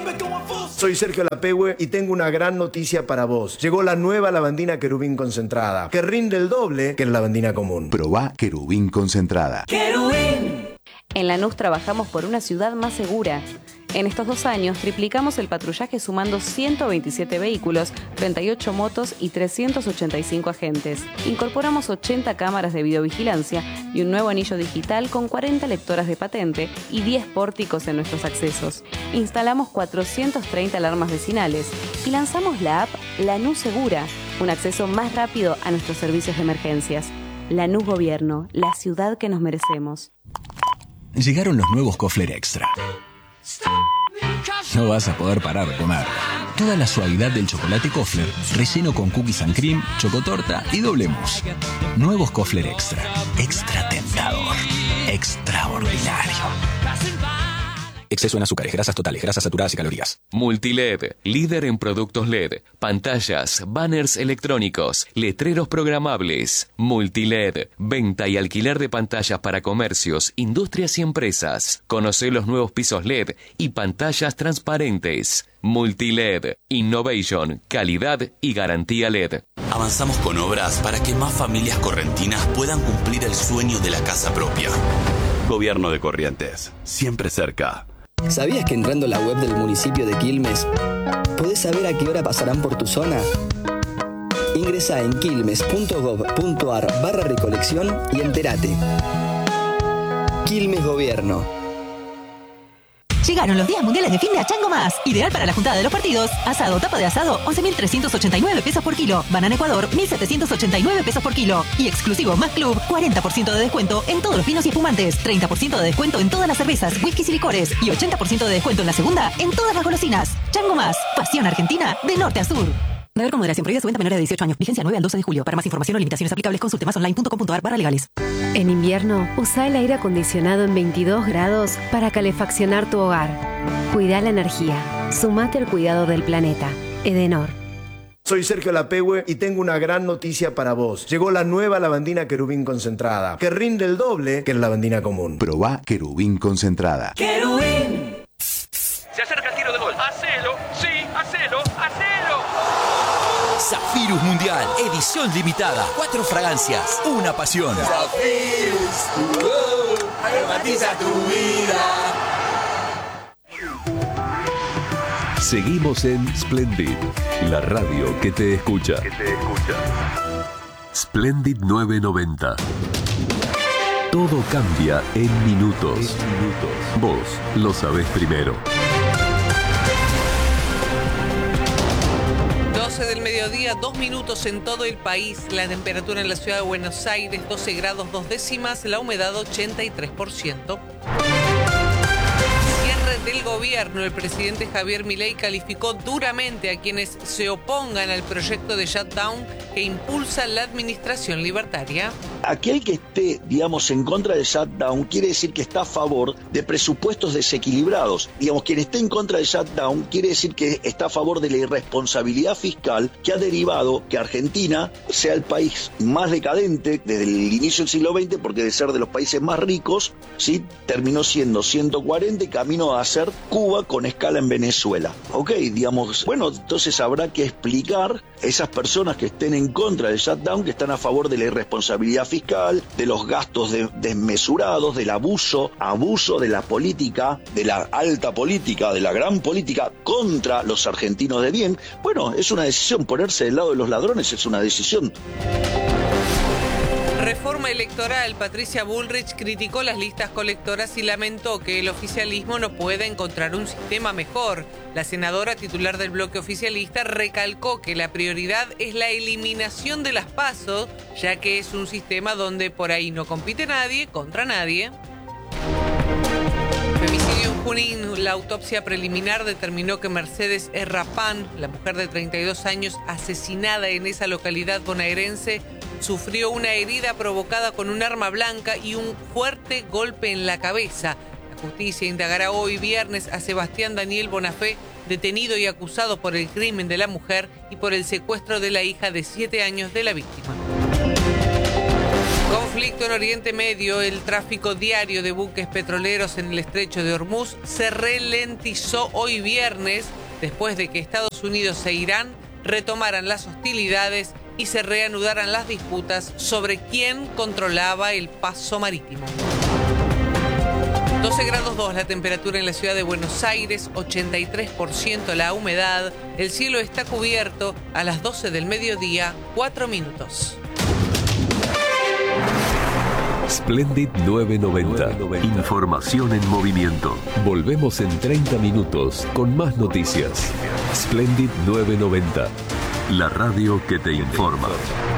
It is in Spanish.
Soy Sergio Lapehue y tengo una gran noticia para vos. Llegó la nueva lavandina Querubín concentrada, que rinde el doble que la lavandina común. Probá Querubín concentrada. ¡Querubín! En Lanús trabajamos por una ciudad más segura. En estos 2 años triplicamos el patrullaje sumando 127 vehículos, 38 motos y 385 agentes. Incorporamos 80 cámaras de videovigilancia y un nuevo anillo digital con 40 lectoras de patente y 10 pórticos en nuestros accesos. Instalamos 430 alarmas vecinales y lanzamos la app Lanús Segura, un acceso más rápido a nuestros servicios de emergencias. Lanús Gobierno, la ciudad que nos merecemos. Llegaron los nuevos Kofler Extra. No vas a poder parar de comer. Toda la suavidad del chocolate Kofler, relleno con cookies and cream, chocotorta y doble mousse. Nuevos Kofler Extra. Extra tentador. Extraordinario. Exceso en azúcares, grasas totales, grasas saturadas y calorías. Multiled, líder en productos LED, pantallas, banners electrónicos, letreros programables. Multiled, venta y alquiler de pantallas para comercios, industrias y empresas. Conoce los nuevos pisos LED y pantallas transparentes. Multiled, innovation, calidad y garantía LED. Avanzamos con obras para que más familias correntinas puedan cumplir el sueño de la casa propia. Gobierno de Corrientes, siempre cerca. ¿Sabías que entrando a la web del municipio de Quilmes podés saber a qué hora pasarán por tu zona? Ingresá en quilmes.gov.ar/recolección y entérate. Quilmes Gobierno. Llegaron los días mundiales de fin de Chango Más. Ideal para la juntada de los partidos. Asado, tapa de asado, 11.389 pesos por kilo. Banana Ecuador, 1.789 pesos por kilo. Y exclusivo Más Club, 40% de descuento en todos los vinos y espumantes. 30% de descuento en todas las cervezas, whiskies y licores. Y 80% de descuento en la segunda en todas las golosinas. Chango Más, pasión argentina de norte a sur. Beber con moderación, prohibida su venta a menores de 18 años. Vigencia 9 al 12 de julio. Para más información o limitaciones aplicables, consulte masonline.com.ar/legales. En invierno, usa el aire acondicionado en 22 grados para calefaccionar tu hogar. Cuida la energía. Sumate al cuidado del planeta. Edenor. Soy Sergio Lapehue y tengo una gran noticia para vos. Llegó la nueva lavandina Querubín concentrada, que rinde el doble que la lavandina común. Probá Querubín concentrada. ¡Querubín! Se acerca el tiro de gol. ¡Hacelo! ¡Sí! ¡Hacelo! ¡Hacelo! Zafirus Mundial, edición limitada. 4 fragancias, una pasión. Zafirus, aromatiza tu vida. Seguimos en Splendid, la radio que te escucha. Splendid 990. Todo cambia en minutos. Vos lo sabés primero. 12 del mediodía, 2 minutos en todo el país. La temperatura en la ciudad de Buenos Aires, 12 grados 2 décimas, la humedad 83%. Del gobierno, el presidente Javier Milei calificó duramente a quienes se opongan al proyecto de shutdown que impulsa la administración libertaria. Aquel que esté, digamos, en contra del shutdown quiere decir que está a favor de presupuestos desequilibrados. Digamos, quien esté en contra del shutdown quiere decir que está a favor de la irresponsabilidad fiscal que ha derivado que Argentina sea el país más decadente desde el inicio del siglo XX, porque de ser de los países más ricos, ¿sí?, terminó siendo 140 y camino a ser Cuba con escala en Venezuela. Ok, digamos, bueno, entonces habrá que explicar a esas personas que estén en contra del shutdown, que están a favor de la irresponsabilidad fiscal, de los gastos desmesurados, del abuso de la política, de la alta política, de la gran política contra los argentinos de bien. Bueno, es una decisión, ponerse del lado de los ladrones es una decisión. Reforma electoral. Patricia Bullrich criticó las listas colectoras y lamentó que el oficialismo no pueda encontrar un sistema mejor. La senadora titular del bloque oficialista recalcó que la prioridad es la eliminación de las PASO, ya que es un sistema donde por ahí no compite nadie contra nadie. Femicidio en Junín. La autopsia preliminar determinó que Mercedes Errapán, la mujer de 32 años asesinada en esa localidad bonaerense, sufrió una herida provocada con un arma blanca y un fuerte golpe en la cabeza. La justicia indagará hoy viernes a Sebastián Daniel Bonafé, detenido y acusado por el crimen de la mujer y por el secuestro de la hija de 7 años de la víctima. Conflicto en Oriente Medio. El tráfico diario de buques petroleros en el estrecho de Hormuz se ralentizó hoy viernes después de que Estados Unidos e Irán retomaran las hostilidades y se reanudaran las disputas sobre quién controlaba el paso marítimo. 12 grados 2 la temperatura en la ciudad de Buenos Aires, 83% la humedad, el cielo está cubierto a las 12 del mediodía, 4 minutos. Splendid 990. Información en movimiento. Volvemos en 30 minutos con más noticias. Splendid 990. La radio que te informa.